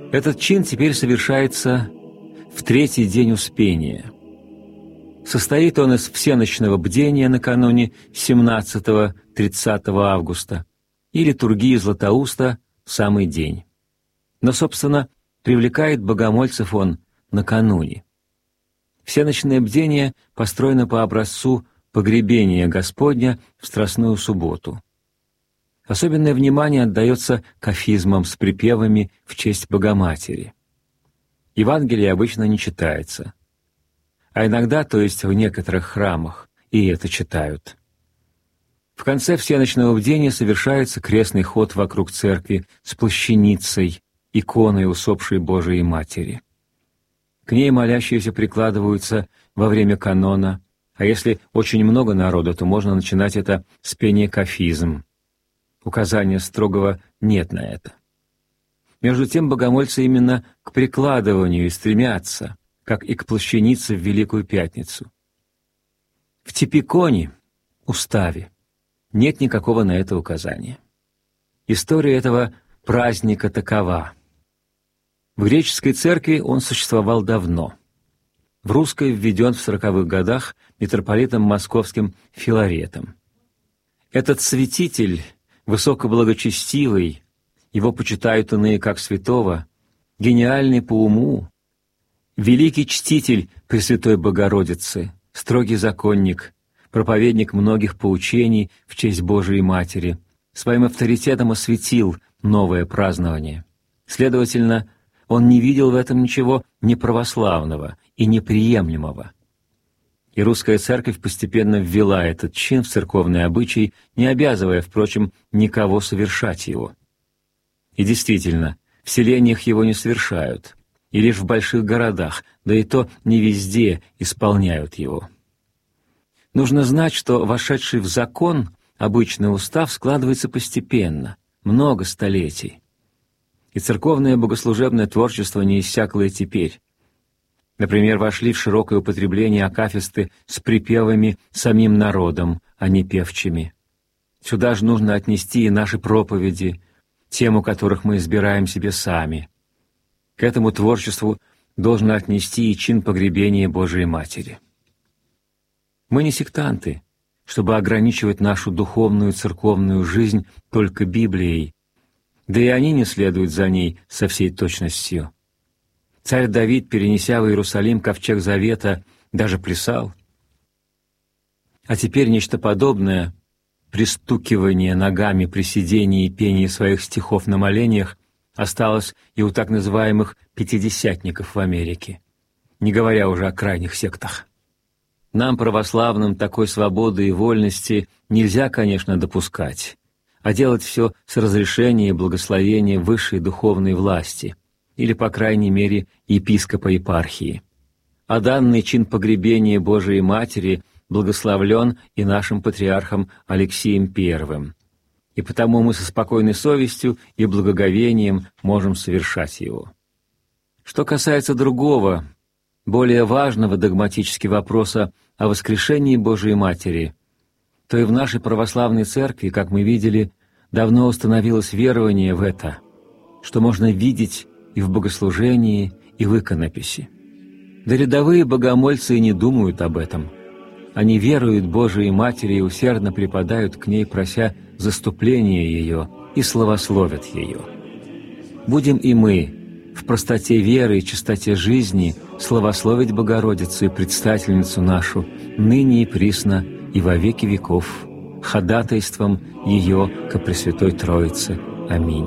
Этот чин теперь совершается в третий день Успения. Состоит он из всеночного бдения накануне 17-30 августа и литургии Златоуста в самый день. Но, собственно, привлекает богомольцев он накануне. Всеночное бдение построено по образцу погребения Господня в Страстную субботу. Особенное внимание отдается кафизмам с припевами в честь Богоматери. Евангелие обычно не читается, а иногда, то есть в некоторых храмах, и это читают. В конце всеночного бдения совершается крестный ход вокруг церкви с плащаницей, иконой усопшей Божией Матери. К ней молящиеся прикладываются во время канона, а если очень много народа, то можно начинать это с пения кафизм. Указания строгого нет на это. Между тем богомольцы именно к прикладыванию и стремятся, как и к плащанице в Великую Пятницу. В типиконе, уставе, нет никакого на это указания. История этого праздника такова. В греческой церкви он существовал давно. В русской введен в 40-х годах митрополитом московским Филаретом. Этот святитель, высокоблагочестивый, его почитают иные как святого, гениальный по уму, великий чтитель Пресвятой Богородицы, строгий законник, проповедник многих поучений в честь Божией Матери, своим авторитетом осветил новое празднование. Следовательно, он не видел в этом ничего неправославного и неприемлемого. И русская церковь постепенно ввела этот чин в церковный обычай, не обязывая, впрочем, никого совершать его. И действительно, в селениях его не совершают, и лишь в больших городах, да и то не везде исполняют его. Нужно знать, что вошедший в закон обычный устав складывается постепенно, много столетий. И церковное богослужебное творчество не иссякло и теперь. Например, вошли в широкое употребление акафисты с припевами самим народом, а не певчими. Сюда же нужно отнести и наши проповеди, тему которых мы избираем себе сами. К этому творчеству должно отнести и чин погребения Божией Матери. Мы не сектанты, чтобы ограничивать нашу духовную церковную жизнь только Библией, да и они не следуют за ней со всей точностью. Царь Давид, перенеся в Иерусалим ковчег Завета, даже плясал. А теперь нечто подобное, пристукивание ногами при сидении и пении своих стихов на молениях, осталось и у так называемых пятидесятников в Америке, не говоря уже о крайних сектах. Нам, православным, такой свободы и вольности нельзя, конечно, допускать, а делать все с разрешения и благословения высшей духовной власти, или, по крайней мере, епископа епархии. А данный чин погребения Божией Матери благословлен и нашим патриархом Алексием I, и потому мы со спокойной совестью и благоговением можем совершать его. Что касается другого, более важного догматически вопроса о воскрешении Божией Матери, то и в нашей православной церкви, как мы видели, давно установилось верование в это, что можно видеть и в богослужении, и в иконописи. Да рядовые богомольцы и не думают об этом. Они веруют Божией Матери и усердно припадают к ней, прося заступления ее, и славословят ее. Будем и мы в простоте веры и чистоте жизни славословить Богородицу и Предстательницу нашу, ныне и присно, и во веки веков, ходатайством ее ко Пресвятой Троице. Аминь.